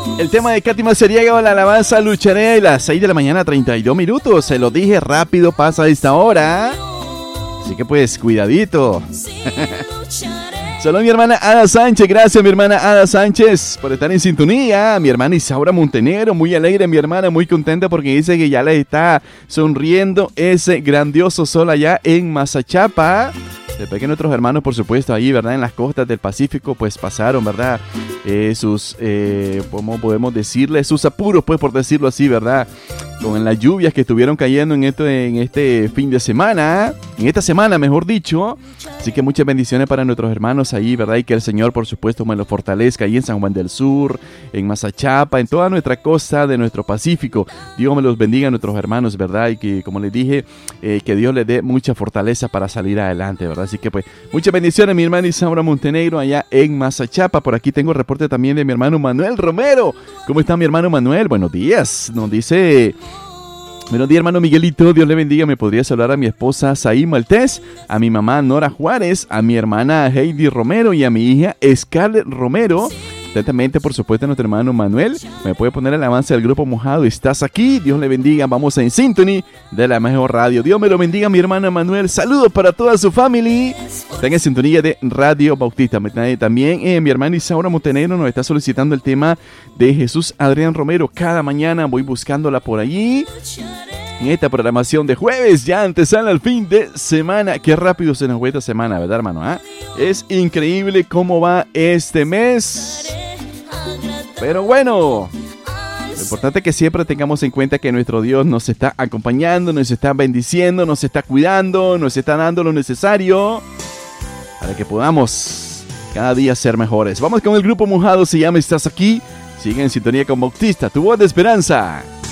El tema de Katy Mazariega o la alabanza lucharé a las 6 de la mañana, 32 minutos. Se lo dije, rápido pasa esta hora. Así que pues, cuidadito. Saludos mi hermana Ada Sánchez, gracias mi hermana Ada Sánchez por estar en sintonía. Mi hermana Isaura Montenegro, muy alegre mi hermana, muy contenta porque dice que ya le está sonriendo ese grandioso sol allá en Mazachapa. Después que nuestros hermanos, por supuesto, ahí, ¿verdad? En las costas del Pacífico, pues pasaron, ¿verdad? ¿Cómo podemos decirle? Sus apuros, pues, por decirlo así, ¿verdad? Con las lluvias que estuvieron cayendo en este fin de semana, en esta semana, mejor dicho. Así que muchas bendiciones para nuestros hermanos ahí, ¿verdad? Y que el Señor, por supuesto, me los fortalezca ahí en San Juan del Sur, en Mazachapa, en toda nuestra costa de nuestro Pacífico. Dios me los bendiga a nuestros hermanos, ¿verdad? Y que, como les dije, que Dios les dé mucha fortaleza para salir adelante, ¿verdad? Así que, pues, muchas bendiciones, mi hermana Isaura Montenegro, allá en Mazachapa. Por aquí tengo el reporte también de mi hermano Manuel Romero. ¿Cómo está mi hermano Manuel? Buenos días. Nos dice... Buenos días, hermano Miguelito, Dios le bendiga. Me podría saludar a mi esposa Saí Maltés, a mi mamá Nora Juárez, a mi hermana Heidi Romero y a mi hija Scarlett Romero. Atentamente, por supuesto, a nuestro hermano Manuel. Me puede poner el avance del grupo Mojado. Estás aquí, Dios le bendiga. Vamos en Symphony de la mejor radio. Dios me lo bendiga, mi hermano Manuel. Saludos para toda su familia. Están en sintonía de Radio Bautista. También mi hermana Isaura Montenegro nos está solicitando el tema de Jesús Adrián Romero. Cada mañana voy buscándola por allí. En esta programación de jueves, ya antesala al fin de semana. Qué rápido se nos fue esta semana, ¿verdad, hermano? Es increíble cómo va este mes. Pero bueno, lo importante es que siempre tengamos en cuenta que nuestro Dios nos está acompañando, nos está bendiciendo, nos está cuidando, nos está dando lo necesario para que podamos cada día ser mejores. Vamos con el grupo Mojado, se llama Estás Aquí. Sigue en sintonía con Bautista, tu voz de esperanza.